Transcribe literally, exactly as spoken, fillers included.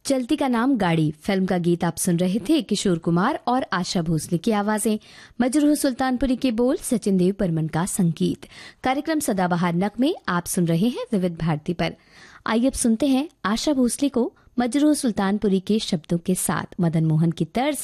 चलती का नाम गाड़ी फिल्म का गीत आप सुन रहे थे। किशोर कुमार और आशा भोसले की आवाजें, मजरूह सुल्तानपुरी के बोल, सचिन देव बर्मन का संगीत। कार्यक्रम सदाबहार नग में आप सुन रहे हैं विविध भारती पर। आइए अब सुनते हैं आशा भोसले को मजरूह सुल्तानपुरी के शब्दों के साथ मदन मोहन की तर्ज